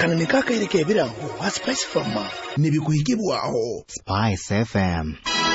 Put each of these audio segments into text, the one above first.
kanani kakaireke ebirango wa Spice FM nibikuyigibwaho Spice FM.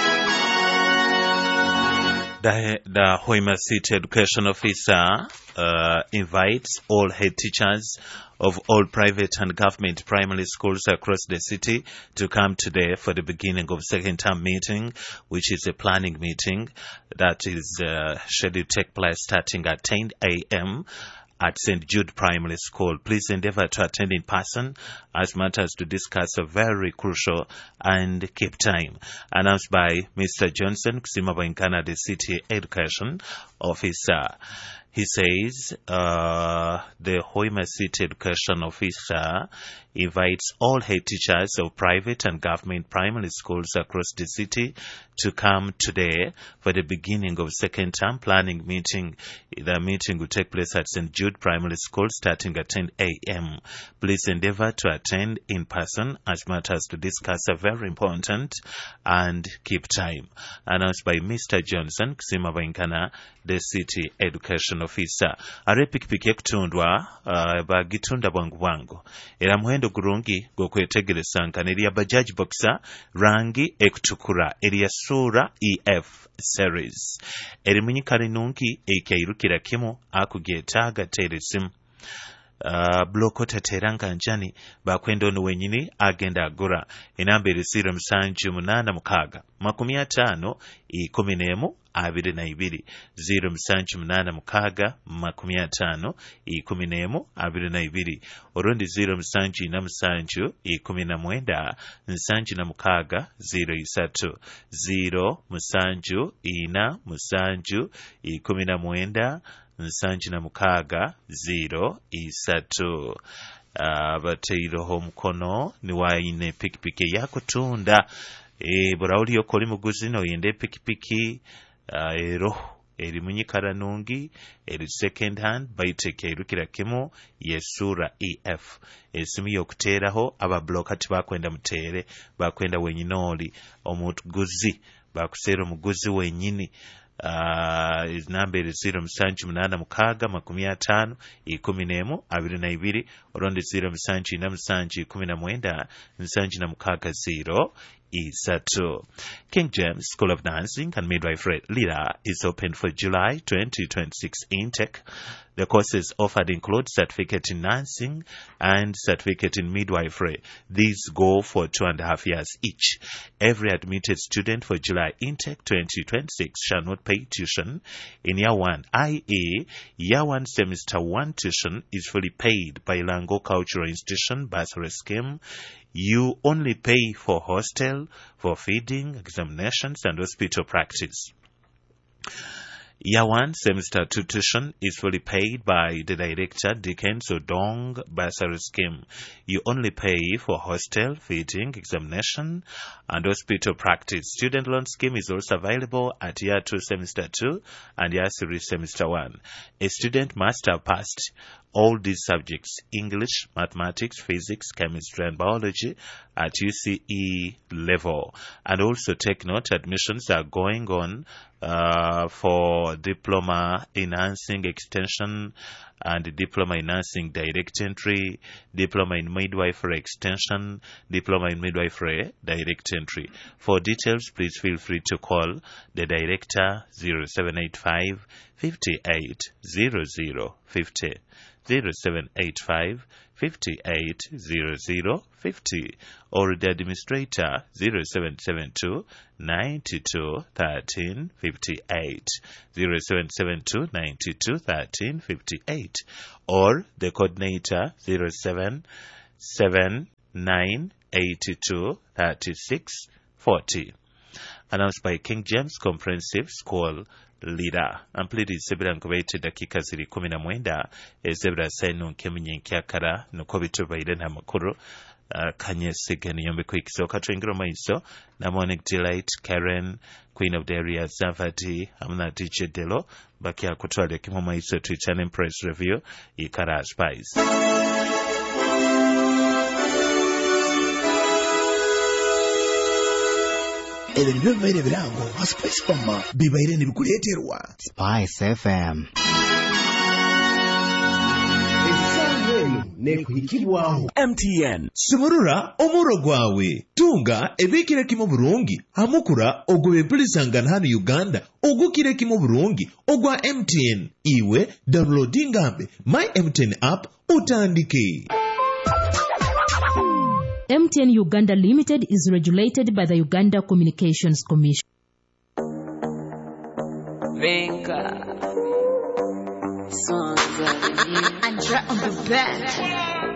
The Hoima City Education Officer invites all head teachers of all private and government primary schools across the city to come today for the beginning of second term meeting, which is a planning meeting that is scheduled to take place starting at 10 a.m. at St. Jude Primary School. Please endeavor to attend in person as matters to discuss are very crucial and keep time. Announced by Mr. Johnson Kusimabankana, the City Education Officer. He says the Hoima City Education Officer invites all head teachers of private and government primary schools across the city to come today for the beginning of second term planning meeting. The meeting will take place at St. Jude Primary School starting at 10 a.m. Please endeavor to attend in person as matters to discuss are very important and keep time. Announced by Mr. Johnson Kusimabankana, the City Education Officer. Are pikipiki ekutundwa bagitunda bwangu era muhendo gurungi gwokwetegereza nkana eriya Bajaj Boxer rangi ekutukura eriya sura EF series eri munyikale nungi eikairukira kimu akugeetaga teresimu blokota teranga njani bakwenda ono wenyini agenda agura enamba eri 0786 50 11 22 0786 50 11 22 orundi 0747 19 76 03 0747 19 76 03 bateiroho mukono niwaine pikipiki yakutunda burauli okoli muguzi no yende pikipiki ero eri munyikara nungi eri second hand bayiteke irukira kimo yesura EF esimu yokuteraho aba blockati bakwenda mutere bakwenda wenyinoli omuguzi bakusera omuguzi wenyini namba eri 0786 50 11 22 orundi 0747 19 76 03. King James School of Nursing and Midwifery LIDA is open for July 2026 intake. The courses offered include certificate in nursing and certificate in midwifery. These go for 2.5 years each. Every admitted student for July intake 2026 shall not pay tuition in year 1, i.e. year 1 semester 1 tuition is fully paid by Lango Cultural Institution bursary scheme. You only pay for hostel, for feeding, examinations, and hospital practice. Year 1 semester 2 tuition is fully paid by the director, Dickens Odong bursary scheme. You only pay for hostel, feeding, examination, and hospital practice. Student loan scheme is also available at year 2 semester 2 and year 3 semester 1. A student must have passed all these subjects, English, mathematics, physics, chemistry, and biology at UCE level. And also take note, admissions are going on for diploma in nursing extension and diploma in nursing direct entry, diploma in midwifery extension, diploma in midwifery direct entry. For details, please feel free to call the director 0785 58 00 50. 0785 58 00 50 or the administrator 0772 92 13 58 0772 92 13 58 or the coordinator 0779 82 36 40. Announced by King James Comprehensive School LIDA. Ampli sebira nkubete dakika ziri 19 ezebra saino nkemunye nkyakara nuko bitubaire na makuru kanyesegeni yombe kwikisoka twengero maiso na Monique Delight, Karen, Queen of the Area, Zavadi, amna DJ Delo bakia kutwale kimo maiso to Channel Press Review ikara Spice. ebintu bibaire birango wa Spice FM bibaire nibikuleterwa Spice FM. nekuhikibwaho. MTN. Simurura omuro gwawe. Tunga ebikire kimo burungi. Hamukura ogwe bilisangana hano Uganda. Ogukire kimo burungi. Ogwa MTN. Iwe downloading ngambe My MTN app utandike. MTN Uganda Limited is regulated by the Uganda Communications Commission. Venga. Songs of the year. Andra on the bed.